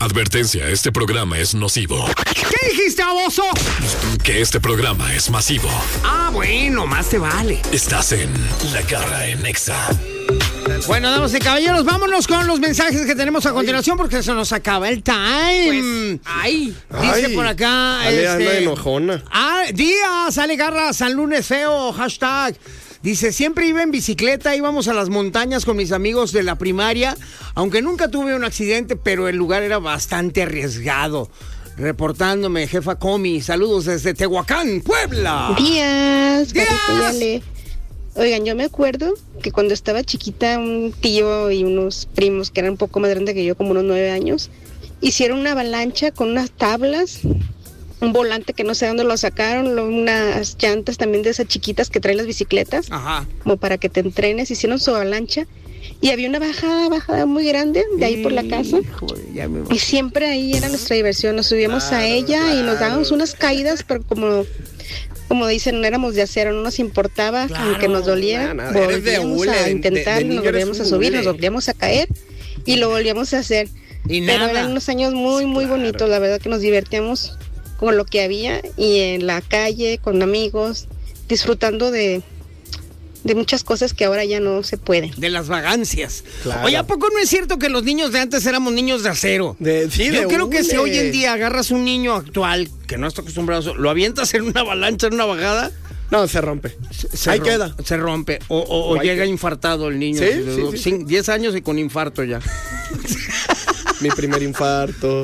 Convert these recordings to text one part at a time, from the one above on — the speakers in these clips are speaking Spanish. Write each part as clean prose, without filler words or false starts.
Advertencia, este programa es nocivo. ¿Qué dijiste, baboso? Que este programa es masivo. Ah, bueno, más te vale. Estás en La Garra en Nexa. Bueno, damas y caballeros, vámonos con los mensajes que tenemos a continuación porque se nos acaba el time. Pues, dice por acá. Ale enojona. Díaz, Ale Garra, San Lunes Feo, hashtag. Dice, siempre iba en bicicleta, íbamos a las montañas con mis amigos de la primaria, aunque nunca tuve un accidente, pero el lugar era bastante arriesgado. Reportándome, jefa Comi, saludos desde Tehuacán, Puebla. Díaz. Oigan, yo me acuerdo que cuando estaba chiquita, un tío y unos primos que eran un poco más grandes que yo, como unos 9 años, hicieron una avalancha con unas tablas, un volante que no sé dónde lo sacaron, unas llantas también de esas chiquitas que traen las bicicletas, como para que te entrenes, hicieron su avalancha y había una bajada muy grande de ahí por la casa y siempre ahí era nuestra diversión, nos subíamos a ella y nos dábamos unas caídas, pero como dicen, no éramos de acero, no nos importaba, aunque nos doliera, volvíamos a intentar, nos volvíamos a subir, nos volvíamos a caer y lo volvíamos a hacer. Pero eran unos años muy, muy bonitos, la verdad que nos divertíamos con lo que había y en la calle, con amigos, disfrutando de muchas cosas que ahora ya no se pueden. De las vagancias. Claro. Oye, ¿a poco no es cierto que los niños de antes éramos niños de acero? Yo creo que si hoy en día agarras un niño actual que no está acostumbrado, lo avientas en una avalancha, en una bajada. No, se rompe. Ahí queda. Se rompe. O llega infartado el niño. Sí. 10 años y con infarto ya. Mi primer infarto.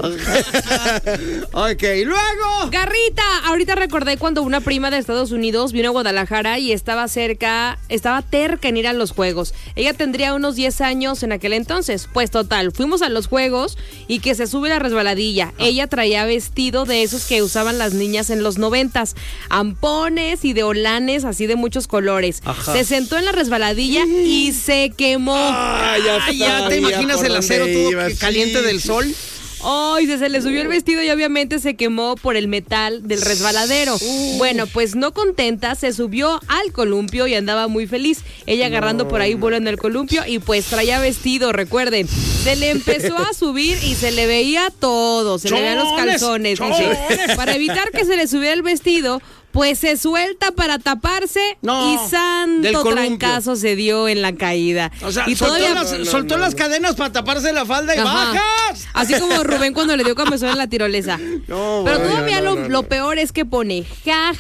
Ok, luego. Garrita, ahorita recordé cuando una prima de Estados Unidos vino a Guadalajara y estaba terca en ir a los juegos. Ella tendría unos 10 años en aquel entonces. Pues total, fuimos a los juegos y que se sube la resbaladilla. Ella traía vestido de esos que usaban las niñas en los 90s. Ampones y de olanes así de muchos colores. Ajá. Se sentó en la resbaladilla y se quemó. Ya te imaginas el acero todo caliente del sol. Y se le subió el vestido y obviamente se quemó por el metal del resbaladero. Bueno, pues no contenta, se subió al columpio y andaba muy feliz. Ella agarrando por ahí vuelo en el columpio y pues traía vestido, recuerden. Se le empezó a subir y se le veía todo, se le veían los calzones. Dice, para evitar que se le subiera el vestido, pues se suelta para taparse y santo trancazo se dio en la caída. O sea, y soltó las cadenas para taparse la falda y bajas. Así como Rubén cuando le dio comezón en la tirolesa. Pero todavía lo peor es que pone ja.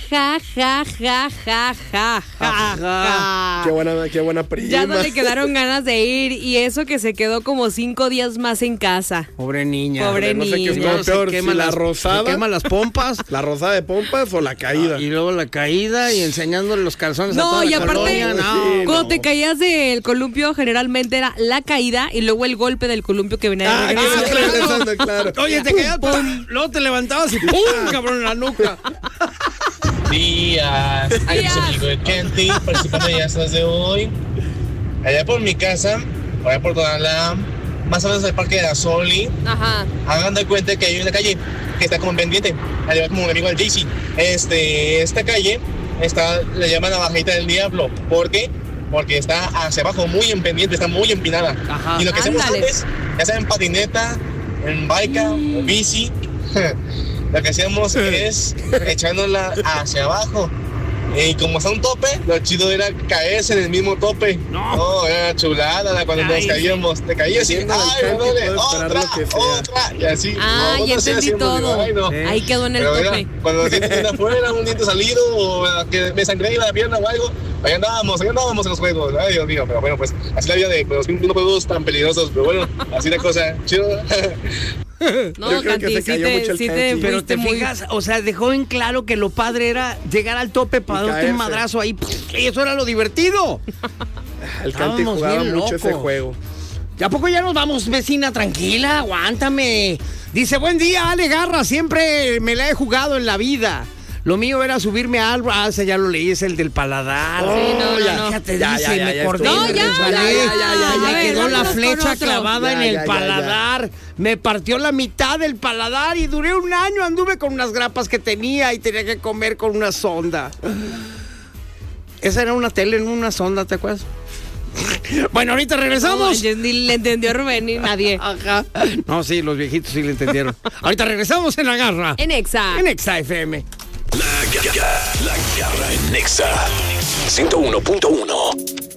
Qué buena prima. Ya no le quedaron ganas de ir y eso que se quedó como 5 días más en casa. Pobre niña. No sé qué es peor, si la rosada. Se quema las pompas. La rosada de pompas o la caída. Y luego la caída y enseñándole los calzones a toda la colonia. Cuando te caías del columpio, generalmente era la caída y luego el golpe del columpio que venía de regreso. Claro. Oye, te caías, luego te levantabas y ¡pum! Cabrón, en la nuca. Días. Ay, soy amigo de Kenty, participando de Yasas de hoy. Allá por mi casa, allá por Tonalá, más o menos el parque de la Soli. Ajá. Hagan de cuenta que hay una calle que está como en pendiente, al igual como un amigo del JC. Esta calle le llaman la bajita del diablo. ¿Por qué? Porque está hacia abajo, muy en pendiente, está muy empinada. Ajá. Y lo que hacemos antes, ya sea en patineta, en bike o bici, lo que hacíamos es echándola hacia abajo. Y como está un tope, lo chido era caerse en el mismo tope. No, era chulada cuando nos caíamos. Te caías y otra. Y así. Ya entendí todo. Ahí quedó en el tope. Cuando sientes una afuera, un diente salido, o que me sangré la pierna o algo, ahí andábamos en los juegos. Ay, Dios mío, pero bueno, pues así la vida de los juegos tan peligrosos. Pero bueno, así la cosa. Chido. No, Canti, pero te fijas, o sea, dejó en claro que lo padre era llegar al tope para darte un madrazo ahí, y eso era lo divertido. El Canti jugaba mucho ese juego. ¿A poco ya nos vamos, vecina? Tranquila, aguántame. Dice, buen día, Ale Garra, siempre me la he jugado en la vida. Lo mío era subirme a algo. Ese ya lo leí, es el del paladar. Fíjate, dice, me acordé. Me quedó la flecha clavada en el paladar. Me partió la mitad del paladar y duré un año. Anduve con unas grapas que tenía y tenía que comer con una sonda. Esa era una tele en una sonda, ¿te acuerdas? Bueno, ahorita regresamos. No, ni le entendió Rubén ni nadie. Ajá. No, sí, los viejitos sí le entendieron. Ahorita regresamos en La Garra. En Exa. En Exa FM. La Garra en Exa 101.1.